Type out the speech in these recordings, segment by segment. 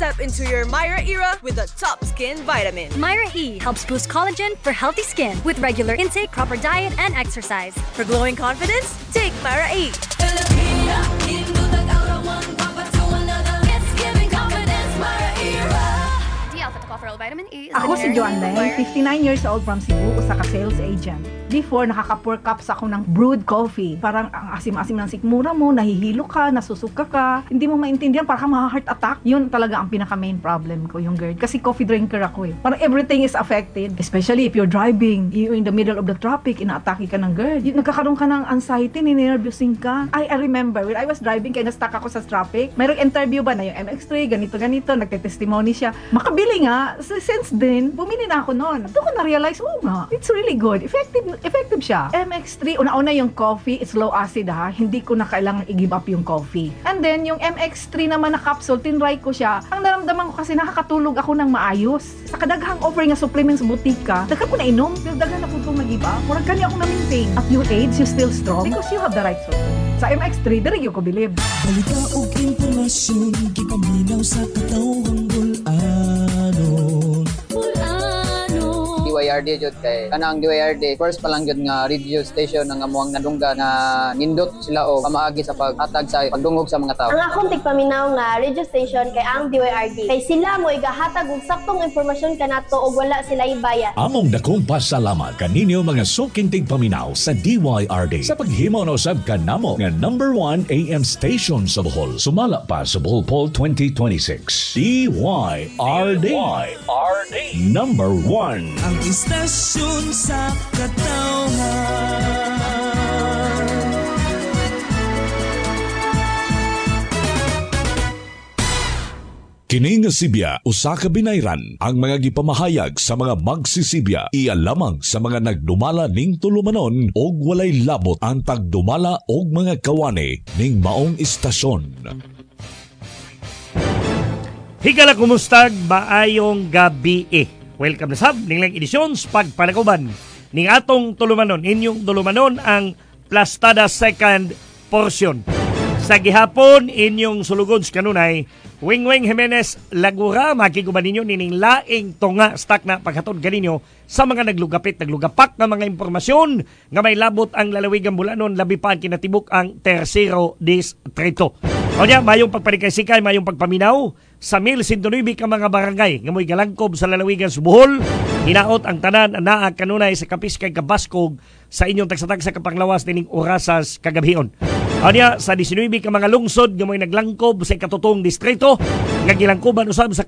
Step into your Myra era with the top skin vitamin. Myra E helps boost collagen for healthy skin with regular intake, proper diet, and exercise. For glowing confidence, take Myra E. Vitamin E. Ako si Joan Leng, 59 years old from Cebu, usa ka sales agent. Before, nakaka-4 cups ako ng brewed coffee. Parang ang asim-asim ng sikmura mo, nahihilo ka, nasusuka ka, hindi mo maintindihan, parang ma-heart attack. Yun talaga ang pinaka-main problem ko, yung GERD. Kasi coffee drinker ako eh. Parang everything is affected. Especially if you're driving, you're in the middle of the traffic, ina-atake ka ng GERD. Nagkakaroon ka ng anxiety, ninervyosing ka. I remember, when I was driving, kaya na-stuck ako sa traffic, mayroong interview ba na yung MX3, ganito-ganito, nagte-testimony siya. Makabili nga, since then, bumili na ako noon. Doon ko na-realize, oh nga, it's really good. Effective siya. MX3, una-una yung coffee, it's low acid ha. Hindi ko na kailangan i-give up yung coffee. And then, yung MX3 naman na capsule, tinry ko siya. Ang naramdaman ko kasi nakakatulog ako ng maayos. Sa kadaghang offer nga supplements butika, daghan ko na inom, pero daghan na po itong nag-give up. Murag kanya ako na-maintain. At your age, you're still strong because you have the right supplement. Sa MX3, dali ko believe. Balita o impormasyon, kipaminaw sa katawang DYRD jud kay kanang DYRD first pa lang jud nga radio station nga amuang nadungga na nindot sila og pamaagi sa paghatag sa pagdungog sa mga tao. Ang akong tigpaminaw nga radio station kay ang DYRD. Kay sila mo igahatag og saktong impormasyon kanato og wala sila ibayad. Among dakong pasalamat kaninyo mga suking tigpaminaw sa DYRD sa paghimo na usab kanamo nga number 1 AM station sa Bohol. Sumala pa sa Bohol Poll 2026. DYRD. Number 1. Ang istasyon sa katawhan. Kini nga Sibya usa ka binayran ang mga gipamahayag sa mga magsisibya iya lamang sa mga nagdumala ning tulumanon og walay labot ang pagdumala og mga kawani ning maong istasyon. Higala kumustag maayong gabi Welcome na sab ning lang edisyons pagpanaguban ning atong tulumanon. Inyong tulumanon ang Plastada second portion. Sa gihapon inyong sulugon kanunay Wingwing Jimenez Lagura, makiguban ninyo nining laing tunga stock na paghatod ganinyo sa mga naglugapak nga mga impormasyon nga may labot ang lalawigan Bulanon, labi pa kinatibuk ang Tercero Distrito. O niya, mayong pagpanikay-sikay, mayong pagpaminaw sa 1,109 ka mga barangay nga mo'y galangkob sa lalawigan sa Bohol. Hinaot ang tanan naa kanunay sa Kapiskay Kabaskog sa inyong tagsatag sa kapanglawas nining orasas kagabhion. O niya, sa 19 ka mga lungsod nga mo'y naglangkob sa ikatutong distrito nga gilangkoban usab sa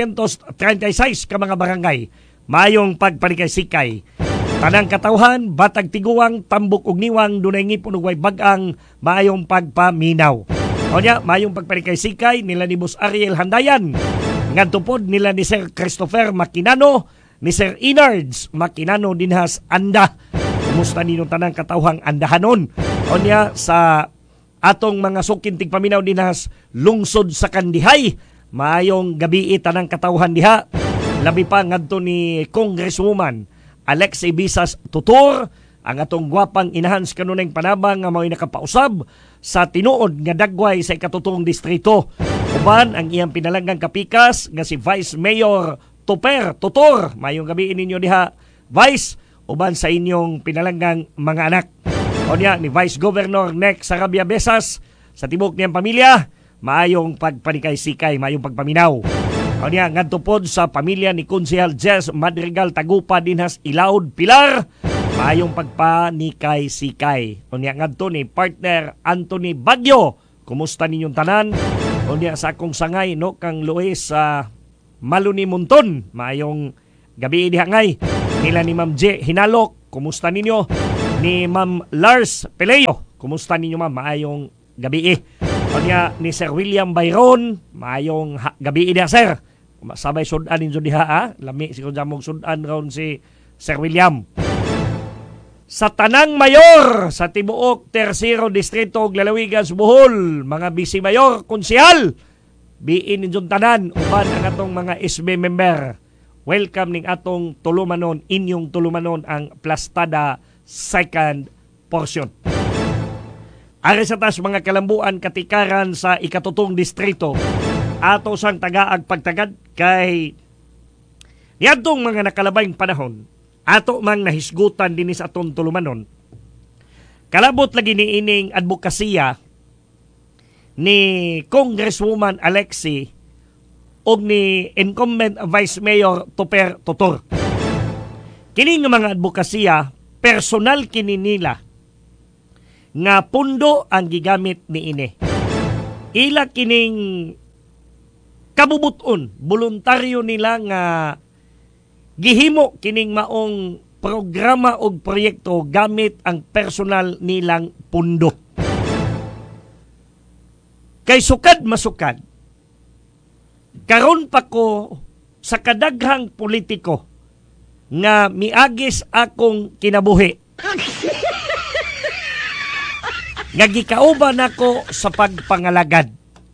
436 ka mga barangay. Mayong pagpanikay-sikay. Tanang katawhan, batag tiguang, tambok ug niwang, dunay ngipon ug way bag-ang, mayong pagpaminaw. O niya, mayong pagpanikay-sikay nila ni Boss Ariel Handayan, ngadtupod nila ni Sir Christopher Makinano, ni Sir Inards Makinano dinhas Anda. Kumusta ninyo tanang katawhang andahanon? O niya, sa atong mga sukintig paminaw dinhas lungsod sa Kandihay, mayong gabi tanang katawhan diha. Labi pa ngadto ni Congresswoman Alex Ibisas Tutor, ang atong gwapang inahans kanunay panabang nga mao'y nakapausab sa tinuod nga dagway sa ikatutong distrito. Uban ang iyang pinalanggang kapikas nga si Vice Mayor Tutor. Mayong gabi ninyo diha, Vice, uban sa inyong pinalanggang mga anak. O niya, ni Vice Governor Nex Sarabia Besas sa tibok niyang pamilya, mayong pagpanikay-sikay, mayong pagpaminaw. O niya, ngadto pod sa pamilya ni Konsehal Jess Madrigal Tagupa dinhas Ilaud Pilar, mayong pagpanikay-sikay. O niya, ngadto ni partner Anthony Bagyo, kumusta ninyong tanan? O niya, sa akong sangay no kang Luis sa Maluni Munton, mayong gabi dihangay. Nila ni Ma'am J Hinalok, kumusta ninyo? Ni Ma'am Lars Peleo, kumusta ninyo ma'am? Maayong gabi O niya, ni Sir William Bayron, maayong gabi diha sir. Sabay sudan ninyo diha lami si kung sudan raon si Sir William. Sa tanang mayor sa tibuok Tercero Distrito ug lalawigan sa Bohol, mga bisi mayor, konsehal, biin ninyong tanan uban ang atong mga SB member. Welcome ning atong tulumanon, inyong tulumanon ang Plastada second portion. Ari sa tas mga kalambuan katikaran sa ikatutong distrito, ato sang tagaag pagtagad kay niadtong mga nakalabayng panahon ato mang nahisgutan dinis atong tulumanon. Kalabot lagi ni ining advokasya ni Congresswoman Alexie o ni incumbent Vice Mayor Toper Totor. Kini nga mga advokasya, personal kini nila nga pundo ang gigamit ni ini. Ila kining kabubuton, voluntaryo nila nga gihimo kining maong programa o proyekto gamit ang personal nilang pundo. Kay sukad masukad, karon pa ko sa kadaghang politiko nga miagis akong kinabuhi. Nga gikauban ako sa pagpangalagad.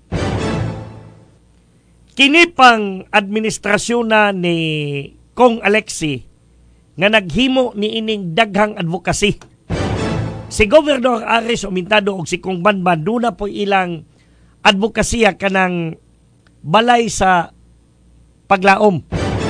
Kini pang administrasyon na ni Kong Alexie nga naghimo ni ining daghang advocacy. Si Governor Aris Umintado o si Kong Banban duna po ilang advokasya kanang balay sa paglaom.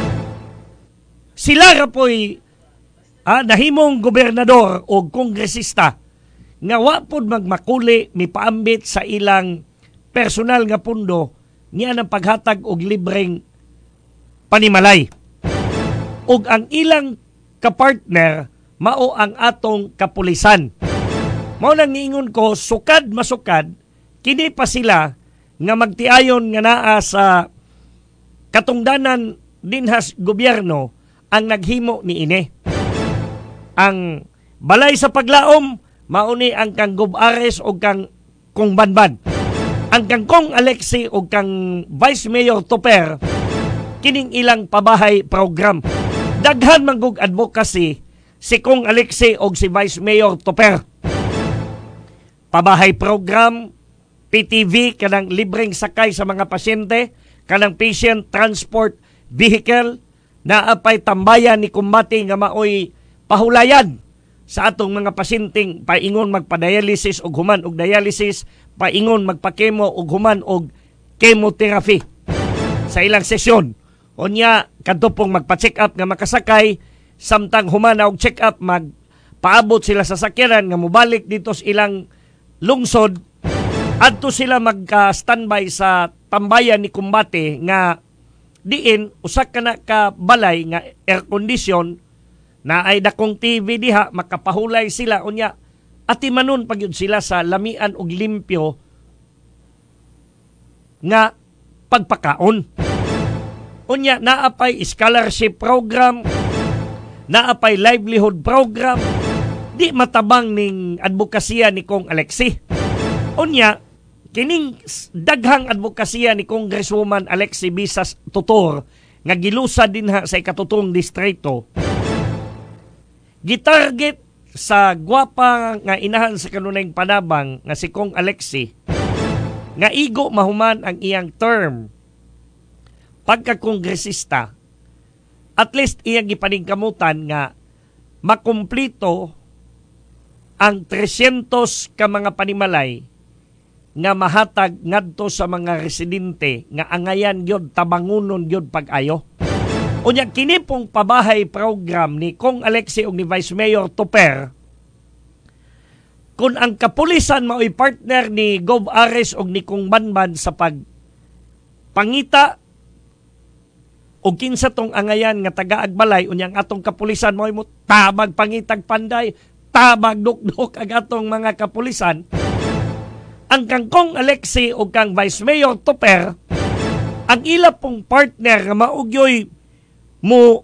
Sila ra po'y nahimong gobernador o kongresista nga wa pod magmakuli mipaambit sa ilang personal nga pundo niya ng paghatag og libreng panimalay. Ug ang ilang kapartner mao ang atong kapulisan. Mao nang ingon ko sukad masukad kini pa sila nga magtiayon nga naa sa katungdanan dinhas gobyerno ang naghimo ni ini. Ang balay sa paglaom mauni ang kang Gov Ares o kang Kong Banban. Ang kang Kong Alexie o kang Vice Mayor Toper kining ilang pabahay program. Daghan manggug advocacy si Kong Alexie o si Vice Mayor Toper. Pabahay program, PTV kanang libreng sakay sa mga pasyente, kanang patient transport vehicle na apay tambayan ni kumbati nga maoy pahulayan sa atong mga pasyenteng paingon magpa-dialysis og human og dialysis, paingon magpa-chemo og human og chemotherapy sa ilang sesyon. Unya kadto pong magpa-check up nga makasakay samtang humana og check up magpaabot sila sa sakyanan nga mobalik dito sa ilang lungsod adto sila magka-standby sa tambayan ni kumbate nga diin usa ka na ka balay nga air condition na ay dakong TV diha makapahulay sila unya atimanon pagyud sila sa lamian og limpyo nga pagpakaon. Unya naapay scholarship program, naapay livelihood program, di matabang ning advokasya ni Kong Alexie. Unya kining daghang advokasya ni Congresswoman Alexie Bisas Totor nga gilusa dinha sa ikatutong distrito gitarget sa gwapa nga inahan sa kanunayng panabang nga si Kong Alexie nga igo mahuman ang iyang term pagka-kongresista, at least iyang gipaningkamutan nga makumplito ang 300 ka mga panimalay nga mahatag ngadto sa mga residente nga angayan gyud tabangunon gyud pag-ayo. Unya kini pong pabahay program ni Kong Alexie ug ni Vice Mayor Toper, kung ang kapulisan mao'y partner ni Gov Ares ug ni Kong Banban sa pagpangita o kinsa tong angayan nga taga-agbalay, unyang atong kapulisan mao'y mo tabag pangitag panday, tabag dukdok ag atong mga kapulisan. Ang kang Kong Alexie ug kang Vice Mayor Toper, ang ila pong partner nga maugyoy mo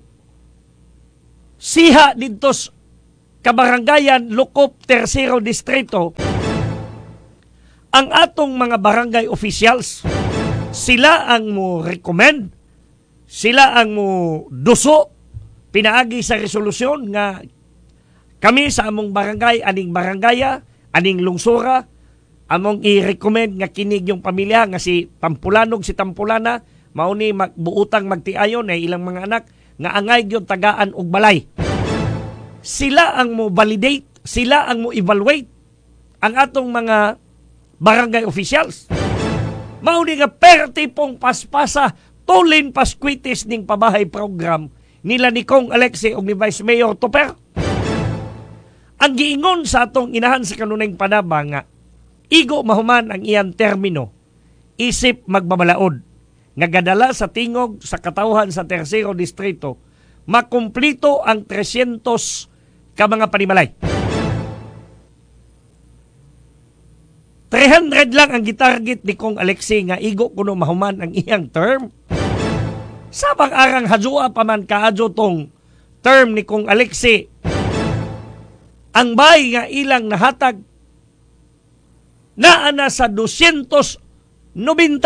siha dito kabarangayan Lukop, Tercero Distrito, ang atong mga barangay officials, sila ang mo recommend, sila ang mo duso, pinaagi sa resolusyon nga kami sa among barangay, aning barangaya, aning lungsura, among i-recommend nga kinig yung pamilya nga si Tampulanog, si Tampulana, mauni magbuutang magtiayon ay ilang mga anak nga angay gyud tagaan og balay. Sila ang mo validate, sila ang mo evaluate ang atong mga barangay officials. Mauni nga perti pong paspasa tulin paskwitis ning pabahay program nila ni Kong Alexie o ni Vice Mayor Toper. Ang giingon sa atong inahan sa kanunay panaba nga igo mahuman ang iyang termino isip magbabalaod nga gadala sa tingog sa katawhan sa Tercero Distrito makumplito ang 300 ka mga panimalay. 300 lang ang gitarget ni Kong Alexie nga igo kuno mahuman ang iyang term. Sabang arang hadua pa man kaadyo tong term ni Kong Alexie. Ang bay nga ilang nahatag naana sa 295.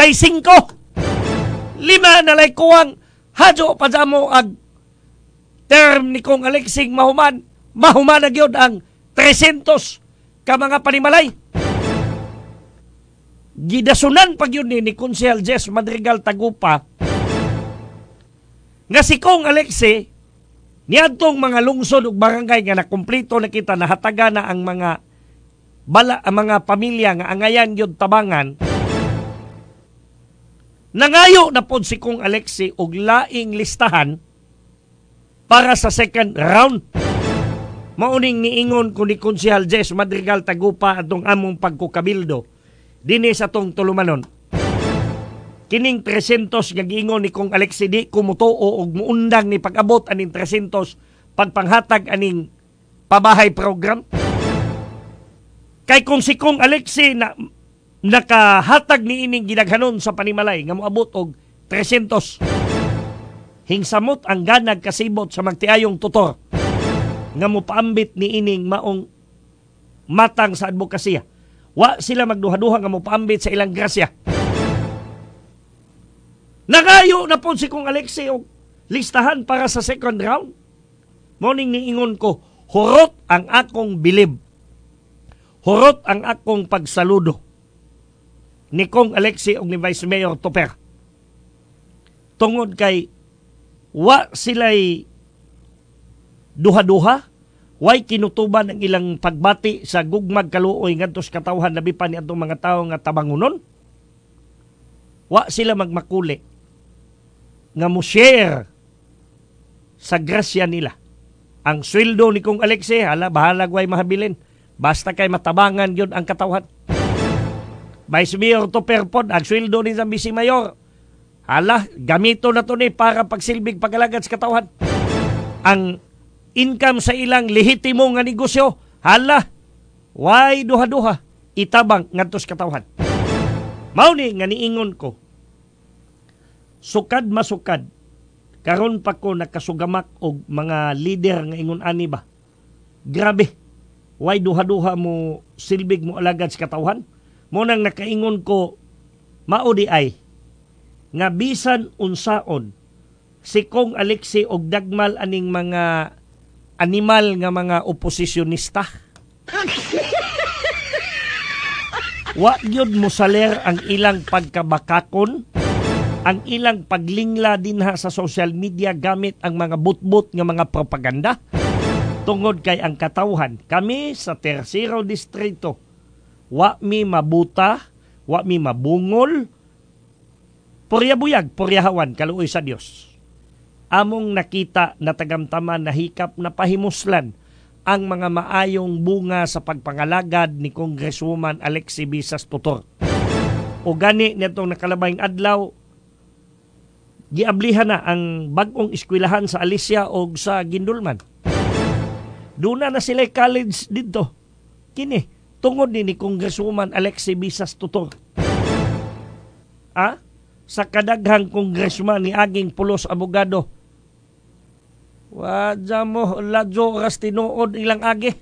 Lima na lay kuwang hadyo pa mo ag term ni Kong Alexie mahuman na gyud ang 300 ka mga panimalay. Gidasunan pag yun ni Konsehal Jess Madrigal Tagupa nga si Kong Alexie niadtong mga lungsod ug barangay nga nakumpleto na kita nahataga na ang mga ang mga pamilya nga angayan yun tabangan. Nangayo na pod si Kong Alexie og laing listahan para sa second round. Mauning niingon ko ni Konsehal Jess Madrigal Tagupa atong among pagkukabildo dinhi sa tong tulumanon. Kining 300 nga giingon ni Kong Alexie di kumutuo og muundang ni pag-abot aning 300 pagpanghatag aning pabahay program. Kay kung si Kong Alexie na nakahatag ni ining ginaghanon sa panimalay nga moabot og 300, hingsamot ang ganag kasibot sa magtiayong tutor nga mopaambit ni ining maong matang sa advokasya. Wa sila magduha-duha nga mopaambit sa ilang grasya. Nangayo na po si Kong Alexie og listahan para sa second round. Morning niingon ko, hurot ang akong bilib. Hurot ang akong pagsaludo ni Kong Alexie og ni Vice Mayor Toper. Tungod kay wa sila'y duha-duha, way kinutuban ang ilang pagbati sa gugmag kaluoy ngadto sa katawhan labi pa ni atong mga tawo nga tabangunon. Wa sila magmakuli nga mo-share sa grasya nila. Ang sweldo ni Kong Alexie, hala, bahalag way mahabilin. Basta kay matabangan yun ang katawhan. Vice Mayor Toper pod, ang sweldo ni sa Vice Mayor, hala, gamito na to ni para pagsilbig pagalagad sa katawhan. Ang income sa ilang lehitimo nga negosyo, hala, way duha-duha, itabang ngadto sa katawhan. Mao ni nga niingon ko, sukad masukad, karon pa ko nakasugamak og mga leader nga ingon ani ba. Grabe, way duha-duha mo silbig mo alagad sa katawhan. Mo nang nakaingon ko, mao di ay, nga bisan unsaon, si Kong Alexie og dagmal aning mga animal nga mga oposisyonista. Wa gyud mosaler ang ilang pagkabakakon, ang ilang paglingla dinha sa social media gamit ang mga butbut nga mga propaganda. Tungod kay ang katawhan, kami sa Tercero Distrito, wa mi mabuta, wa mi mabungol, puryabuyag, puryahawan, kaluoy sa Dios. Among nakita na tagamtaman na hikap na pahimuslan ang mga maayong bunga sa pagpangalagad ni Congresswoman Alexie Visas Tutor. O gani nitong nakalabayng adlaw, giablihan na ang bagong eskwelahan sa Alicia o sa Gindulman. Doon na sila college dito. Kini, tungod ni Congresswoman Alexie Visas Tutor. Sa kadaghang congressman ni aging pulos abogado, wadya mo, ladyo oras tinuod ilang agi.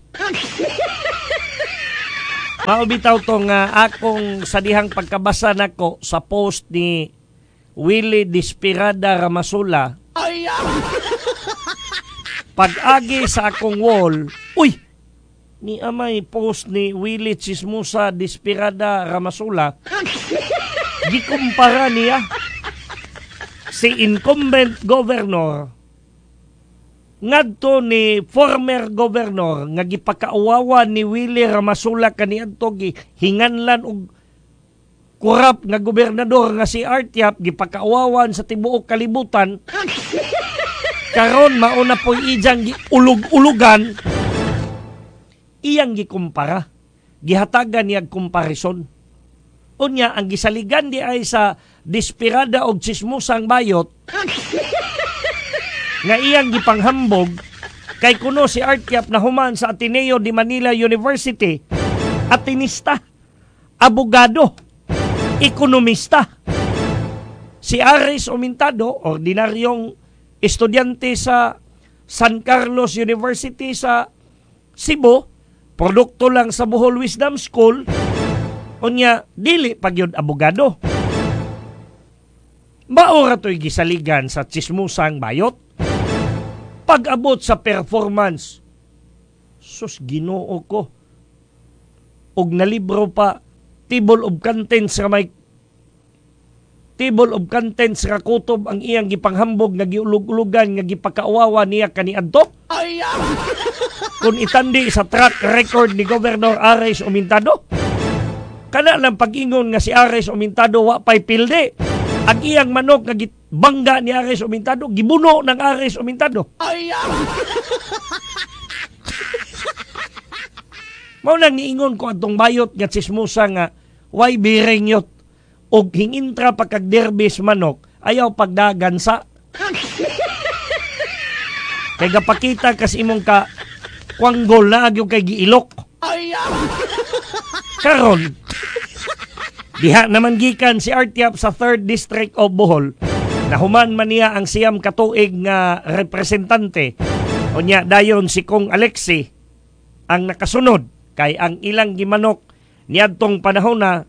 Maubitaw to nga akong sadihang pagkabasa nako sa post ni Willie Dispirada Ramasula. Pag-agi sa akong wall, uy, ni amay post ni Willie Chismosa Dispirada Ramasula, gikumpara niya si incumbent governor ngadto ni former governor nga gipakauwawa ni Willie Ramasula kaniadto hinganlan og kurap nga gobernador nga si Artiap gipakaawawan sa tibuok kalibutan. Karon mauna po ijang ulug-ulugan, iyang gikumpara, gihatagan niya komparison. Unya ang gisaligan di ay sa desperada og chismusang bayot nga iyang gipanghambog kay kuno si Artiap na human sa Ateneo de Manila University, atinista, abogado, ekonomista. Si Aris Omintado, ordinaryong estudyante sa San Carlos University sa Cebu, produkto lang sa Bohol Wisdom School, unya dili pagyud abogado. Maora to'y gisaligan sa chismusang bayot. Pag-abot sa performance, sus Ginoo ko, og nalibro pa, table of contents nga kutob ang iyang gipanghambog nga giulug-ulugan nga gipakaawawa niya kaniadto. Kung itandi sa track record ni Governor Aris Omintado, kana lang pag-ingon nga si Aris Omintado wa pay pilde. Ang iyang manok nga bangga ni Aris Omintado, gibuno ng Aris Omintado. Mao nang niingon ko atong bayot nga chismusa nga way birengyot og hingintra pagkagderbis manok ayaw pagdagansa. Kay gapakita kas imong ka kwanggol na agyo kay giilok. Karon diha naman gikan si Artiap sa 3rd District of Bohol. Nahuman man niya ang siyam katuig nga representante. Unya dayon si Kong Alexi ang nakasunod kay ang ilang gimanok niadtong panahon na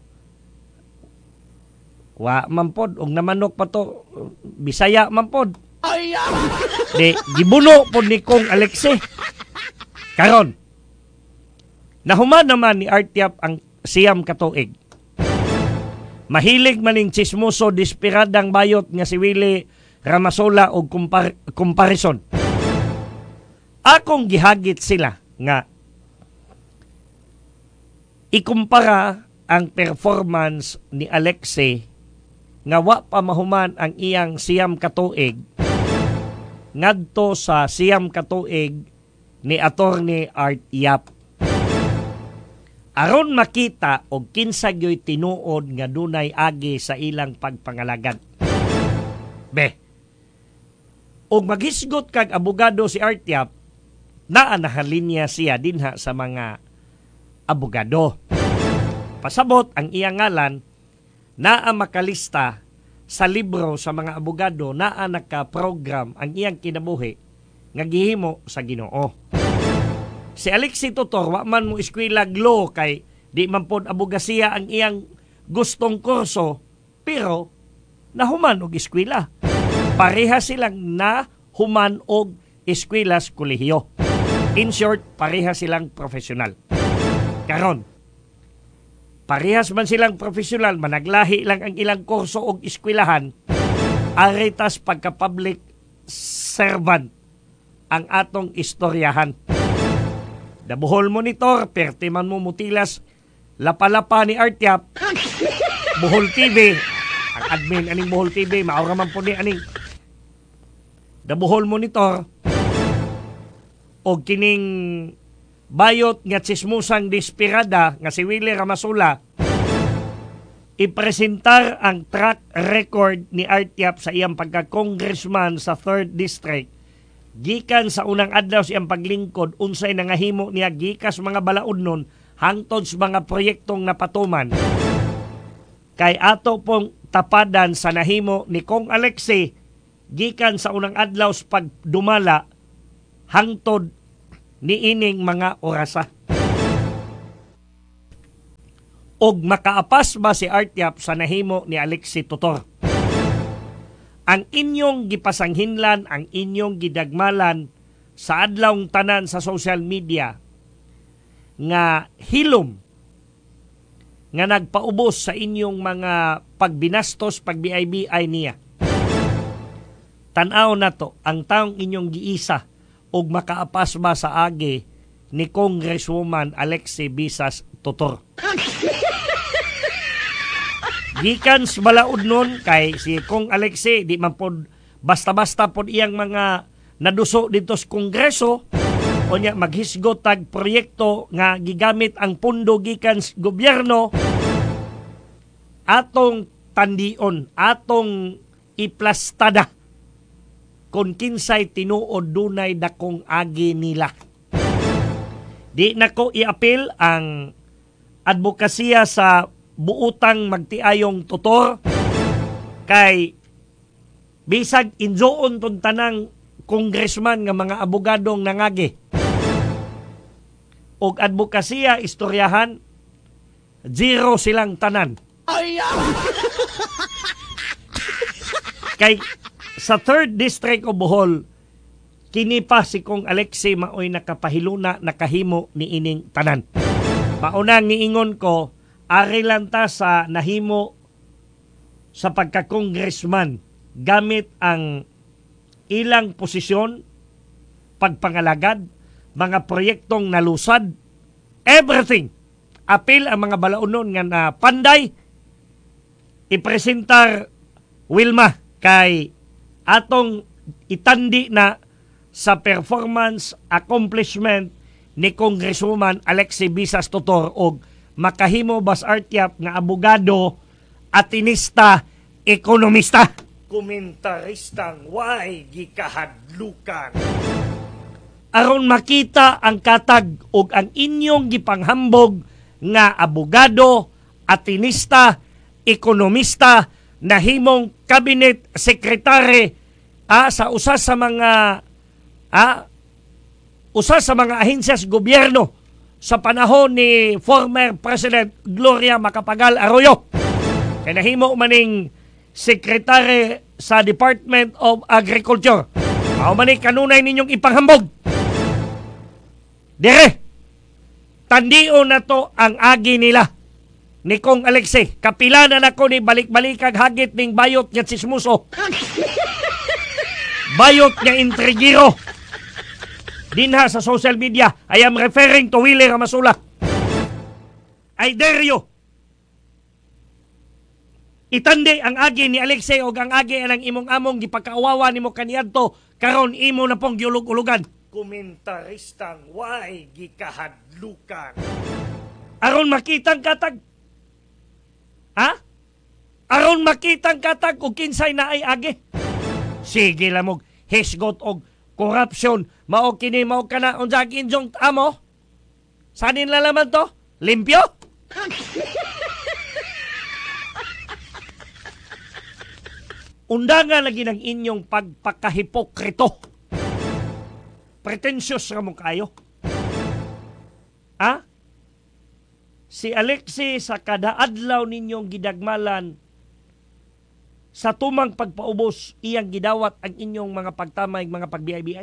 wa mampod og namanok pa to Bisaya mampod. Di gibuno pod ni Kong Alexi. Karon nahuman naman ni Artiap ang siyam katuig. Mahilig maning chismoso desperadang bayot nga si Willie Ramasola og comparison. Akong gihagit sila nga ikumpara ang performance ni Alexi nga wa pa mahuman ang iyang siyam katuig ngadto sa siyam katuig ni Attorney Art Yap. Aron makita og kinsa gyoy tinuod nga dunay agi sa ilang pagpangalagad. Og maghisgot kag abogado si Artiap, naa nahalinya siya dinha sa mga abogado. Pasabot ang iyang ngalan, naa makalista sa libro sa mga abogado, naa naka-program ang iyang kinabuhi nga gihimo sa Ginoo. Si Alexi Tutor, wa man mo eskwela law kay di man pod abogasiya ang iyang gustong kurso, pero nahuman og eskwela. Pareha silang nahuman og eskwelas kolehiyo. In short, pareha silang profesional. Karon, parehas man silang profesional, managlahi lang ang ilang kurso og eskwelahan, aritas pagka-public servant ang atong istoryahan. The Bohol Monitor, perte man mo mutilas, lapalapa ni Artiap, Bohol TV, ang admin aning Bohol TV, maura man po ni aning The Bohol Monitor, o kining bayot nga chismusang desperada nga si Willie Ramasola, ipresentar ang track record ni Artiap sa iyang pagka-congressman sa 3rd District. Gikan sa unang adlaw siyang paglingkod, unsay nangahimo niya gikas mga balaod hangtod sa mga proyektong napatuman. Kay ato pong tapadan sa nahimo ni Kong Alexi, gikan sa unang adlaw sa pagdumala hangtod ni ining mga orasa. Og makaapas ba si Artiap sa nahimo ni Alexi Tutor? Ang inyong gipasanghinlan, ang inyong gidagmalan sa adlawng tanan sa social media nga hilom nga nagpaubos sa inyong mga pagbinastos, pagbiay-biay niya. Tanaw na to ang taong inyong giisa og makaapas ba sa agi ni Congresswoman Alexi Bisas Tutor. gikan sa balaod nun kay si Kong Alexie di man pod basta-basta pod iyang mga naduso dito sa Kongreso o niya maghisgot tag proyekto nga gigamit ang pundo gikan sa gobyerno atong tandion, atong iplastada kung kinsay tinuod dunay dakong agi nila. Di nako i-apil ang advokasya sa buutang magtiayong tutor kay bisag injoon tong tanang congressman nga mga abogadong nangagi og advokasya istoryahan zero silang tanan. Kay sa 3rd District of Bohol kini pa si Kong Alexie maoy nakapahiluna nakahimo ni ining tanan. Maunang niingon ko ari lang ta sa nahimo sa pagka-congressman gamit ang ilang posisyon, pagpangalagad, mga proyektong nalusad, everything. Apil ang mga balaunon nga na panday, ipresentar Wilma kay atong itandi na sa performance accomplishment ni Congresswoman Alexie Visas Tutor og makahimo bas artyap nga abogado, atinista, ekonomista. Komentaristang way gikahadlukan. Aron makita ang katag og ang inyong gipanghambog nga abogado, atinista, ekonomista, nahimong cabinet secretary sa usa sa mga ahensyas gobyerno sa panahon ni former President Gloria Macapagal Arroyo. Kaya nahimo maning secretary sa Department of Agriculture. Mao man kanunay ninyong ipanghambog. Dire, tandion na to ang agi nila ni Kong Alexie. Kapila na nako ni balik-balikag hagit ning bayot nga tsismuso. Bayot nga intrigiro. Dinha sa social media, I am referring to Willie Ramasula. I dare you. Itandi ang agi ni Alexie o ang agi ng imong among gipakaawawa nimo kaniadto karon imo na pong giulog-ulugan. Komentaristang way gikahadlukan. Aron makitang katag. Ha? Aron makitang katag og kinsay na ay agi. Sige lamog hisgot og corruption mao kini mao kana unsa ginjong amo? Sanin la laman to? Limpyo? Undangan lagi ng inyong pagpakahipokrito. Pretentious ra mo kayo. Ha? Si Alexie sa kada adlaw ninyong gidagmalan sa tumang pagpaubos iyang gidawat ang inyong mga pagtamay, mga pagbiay-biay.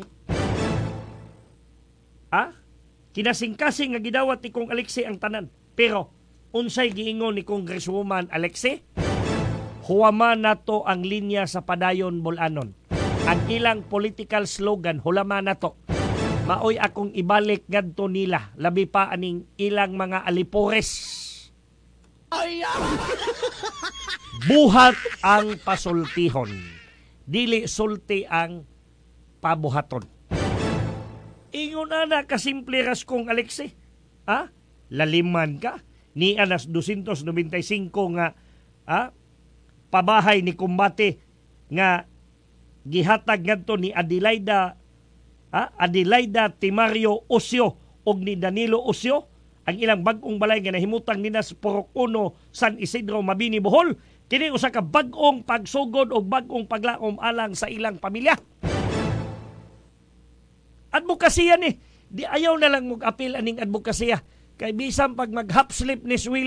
Ha? Kinasing-kasing nga gidawat ni Kong Alexie ang tanan. Pero unsay giingon ni Congresswoman Alexie? Huwaman nato ang linya sa padayon bulanon. Ang ilang political slogan, hulaman nato. Maoy akong ibalik ngadto nila, labi pa aning ilang mga alipores. Buhat ang pasultihon. Dili sulti ang pabuhaton. Ingon na kasimple ras Kong Alexie. Ha? Laliman ka. Ni anas 295 nga pabahay ni kumbate nga gihatag ngadto ni Adelaida Timario Osio og ni Danilo Osio ang ilang bag-ong balay nga nahimutang nina sa Purok 1 San Isidro Mabini Bohol kini usa ka bag-ong pagsugod og bag-ong paglaom alang sa ilang pamilya. Advokasya ni di ayaw na lang mag-apil aning advokasya kay bisan pag mag-half sleep ni Swil